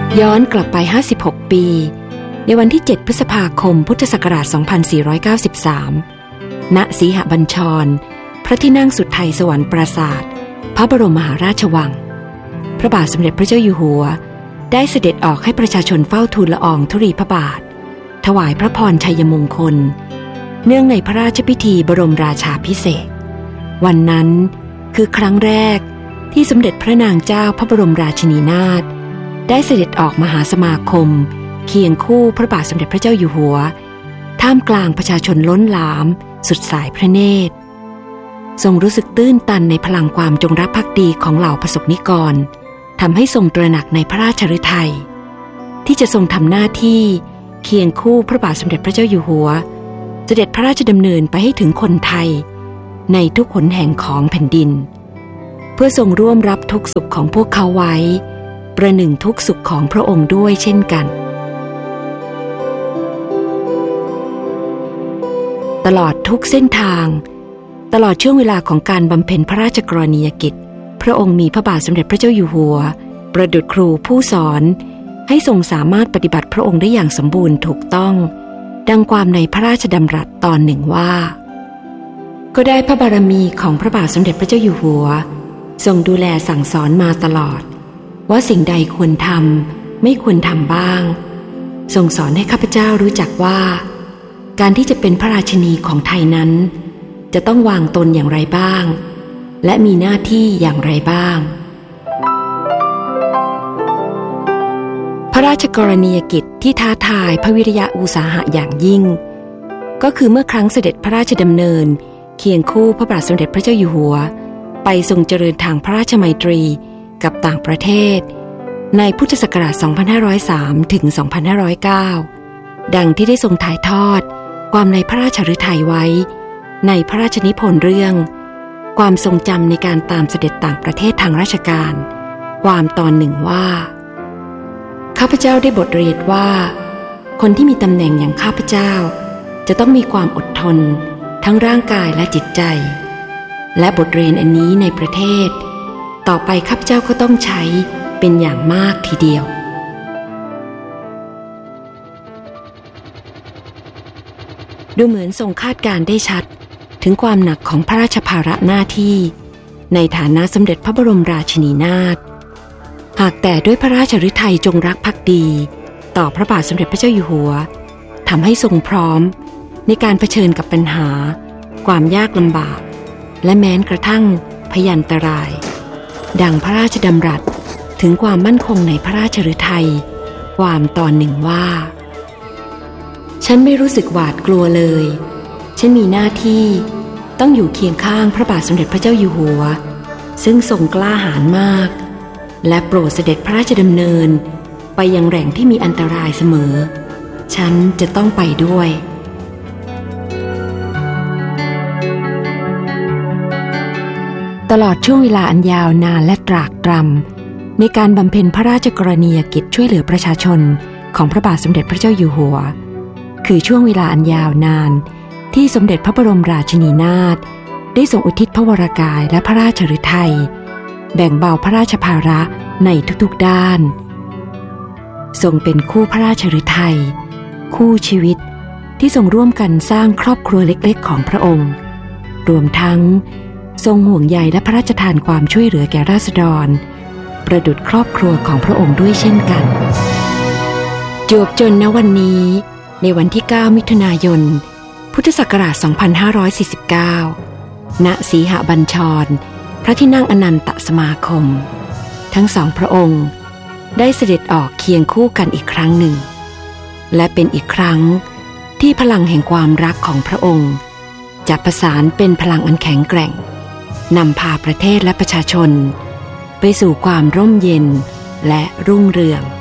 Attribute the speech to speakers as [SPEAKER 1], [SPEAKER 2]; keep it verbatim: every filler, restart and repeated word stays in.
[SPEAKER 1] ย้อนกลับไปห้าสิบหกปีในวันที่เจ็ดพฤษภาคมพุทธศักราชสองพันสี่ร้อยเก้าสิบสามณสีหบัญชรพระที่นั่งสุดไทยสวรรค์ปราสาทพระบรมมหาราชวังพระบาทสมเด็จพระเจ้าอยู่หัวได้เสด็จออกให้ประชาชนเฝ้าทูลละอองธุลีพระบาทถวายพระพรชัยมงคลเนื่องในพระราชพิธีบรมราชาภิเษกวันนั้นคือครั้งแรกที่สมเด็จพระนางเจ้าพระบรมราชินีนาถได้เสด็จออกมหาสมาคมเคียงคู่พระบาทสมเด็จพระเจ้าอยู่หัวท่ามกลางประชาชนล้นหลามสุดสายพระเนตรทรงรู้สึกตื้นตันในพลังความจงรักภักดีของเหล่าประสบนิกรทำให้ทรงตระหนักในพระราชฤทัยที่จะทรงทำหน้าที่เคียงคู่พระบาทสมเด็จพระเจ้าอยู่หัวเสด็จพระราชดำเนินไปให้ถึงคนไทยในทุกหนแห่งของแผ่นดินเพื่อทรงร่วมรับทุกสุขของพวกเขาไว้ประหนึ่งทุกสุขของพระองค์ด้วยเช่นกันตลอดทุกเส้นทางตลอดช่วงเวลาของการบำเพ็ญพระราชกรณียกิจพระองค์มีพระบาทสมเด็จพระเจ้าอยู่หัวประดุจครูผู้สอนให้ทรงสามารถปฏิบัติพระองค์ได้อย่างสมบูรณ์ถูกต้องดังความในพระราชดำรัสตอนหนึ่งว่าก็ได้พระบารมีของพระบาทสมเด็จพระเจ้าอยู่หัวทรงดูแลสั่งสอนมาตลอดว่าสิ่งใดควรทำไม่ควรทำบ้างทรงสอนให้ข้าพเจ้ารู้จักว่าการที่จะเป็นพระราชินีของไทยนั้นจะต้องวางตนอย่างไรบ้างและมีหน้าที่อย่างไรบ้างพระราชกรณียกิจที่ท้าทายพระวิริยะอุตสาหะอย่างยิ่งก็คือเมื่อครั้งเสด็จพระราชดำเนินเคียงคู่พระบาทสมเด็จพระเจ้าอยู่หัวไปทรงเจริญทางพระราชไมตรีกับต่างประเทศในพุทธศักราช สองพันห้าร้อยสาม ถึง สองพันห้าร้อยเก้า ดังที่ได้ทรงถ่ายทอดความในพระราชฤทัยไว้ในพระราชนิพนธ์เรื่องความทรงจำในการตามเสด็จต่างประเทศทางราชการความตอนหนึ่งว่าข้าพเจ้าได้บทเรียนว่าคนที่มีตำแหน่งอย่างข้าพเจ้าจะต้องมีความอดทนทั้งร่างกายและจิตใจและบทเรียนอันนี้ในประเทศต่อไปข้าพเจ้าก็ต้องใช้เป็นอย่างมากทีเดียวดูเหมือนทรงคาดการได้ชัดถึงความหนักของพระราชภาระหน้าที่ในฐานะสมเด็จพระบรมราชินีนาถหากแต่ด้วยพระราชฤทัยจงรักภักดีต่อพระบาทสมเด็จพระเจ้าอยู่หัวทำให้ทรงพร้อมในการเผชิญกับปัญหาความยากลำบากและแม้กระทั่งพยันตรายดังพระราชดำรัสถึงความมั่นคงในพระราชฤทัยความตอนหนึ่งว่าฉันไม่รู้สึกหวาดกลัวเลยฉันมีหน้าที่ต้องอยู่เคียงข้างพระบาทสมเด็จพระเจ้าอยู่หัวซึ่งทรงกล้าหาญมากและโปรดเสด็จพระราชดำเนินไปยังแหล่งที่มีอันตรายเสมอฉันจะต้องไปด้วยตลอดช่วงเวลาอันยาวนานและตรากตรำในการบำเพ็ญพระราชกรณียกิจช่วยเหลือประชาชนของพระบาทสมเด็จพระเจ้าอยู่หัวคือช่วงเวลาอันยาวนานที่สมเด็จพระบรมราชินีนาถได้ทรงอุทิศพระวรกายและพระราชฤทัยแบ่งเบาพระราชภาระในทุกๆด้านทรงเป็นคู่พระราชฤทัยคู่ชีวิตที่ทรงร่วมกันสร้างครอบครัวเล็กๆของพระองค์รวมทั้งทรงห่วงใยและพระราชทานความช่วยเหลือแก่ราษฎรประดุจครอบครัวของพระองค์ด้วยเช่นกันจวบจนณวันนี้ในวันที่เก้ามิถุนายนพุทธศักราช สองพันห้าร้อยสี่สิบเก้า ณ สีหบัญชรพระที่นั่งอนันตสมาคมทั้งสองพระองค์ได้เสด็จออกเคียงคู่กันอีกครั้งหนึ่งและเป็นอีกครั้งที่พลังแห่งความรักของพระองค์จะประสานเป็นพลังอันแข็งแกร่งนำพาประเทศและประชาชนไปสู่ความร่มเย็นและรุ่งเรือง